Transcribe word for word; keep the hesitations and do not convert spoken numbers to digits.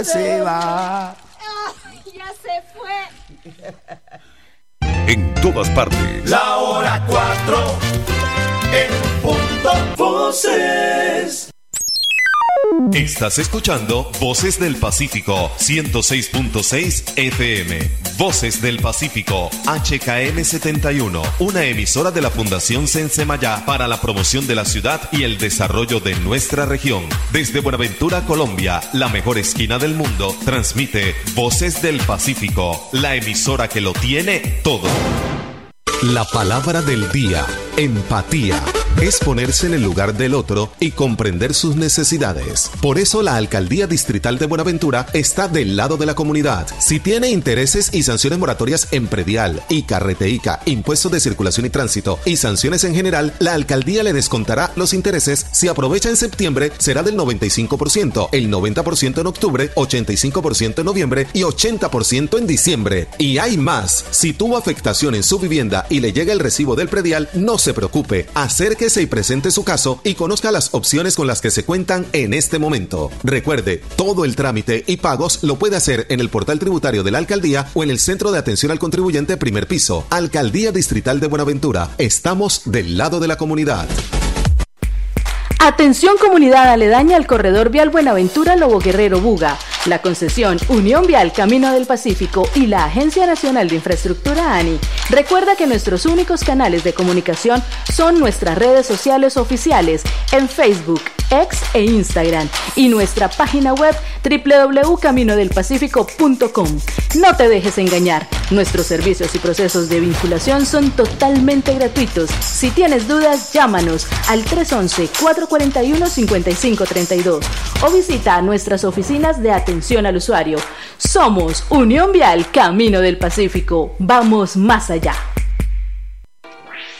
Se va. Oh, ya se fue. En todas partes. La hora cuatro. En punto. Voces. Estás escuchando Voces del Pacífico ciento seis punto seis F M. Voces del Pacífico H K M setenta y uno, una emisora de la Fundación Sensemayá para la promoción de la ciudad y el desarrollo de nuestra región. Desde Buenaventura, Colombia, la mejor esquina del mundo, transmite Voces del Pacífico, la emisora que lo tiene todo. La palabra del día, empatía, es ponerse en el lugar del otro y comprender sus necesidades. Por eso la Alcaldía Distrital de Buenaventura está del lado de la comunidad. Si tiene intereses y sanciones moratorias en predial, I C A, Reteica, impuestos de circulación y tránsito y sanciones en general, la Alcaldía le descontará los intereses. Si aprovecha en septiembre, será del noventa y cinco por ciento, el noventa por ciento en octubre, ochenta y cinco por ciento en noviembre y ochenta por ciento en diciembre. Y hay más. Si tuvo afectación en su vivienda y le llega el recibo del predial, no se preocupe. Acérquese y presente su caso y conozca las opciones con las que se cuentan en este momento. Recuerde, todo el trámite y pagos lo puede hacer en el portal tributario de la Alcaldía o en el Centro de Atención al Contribuyente primer piso. Alcaldía Distrital de Buenaventura. Estamos del lado de la comunidad. Atención comunidad aledaña al corredor vial Buenaventura Lobo Guerrero Buga. La concesión Unión Vial Camino del Pacífico y la Agencia Nacional de Infraestructura ANI. Recuerda que nuestros únicos canales de comunicación son nuestras redes sociales oficiales en Facebook, X e Instagram y nuestra página web doble u doble u doble u punto camino del pacífico punto com. No te dejes engañar, nuestros servicios y procesos de vinculación son totalmente gratuitos. Si tienes dudas, llámanos al tres once, cuatro cuarenta y uno, cincuenta y cinco treinta y dos o visita nuestras oficinas de atención al usuario. Somos Unión Vial Camino del Pacífico. Vamos más allá.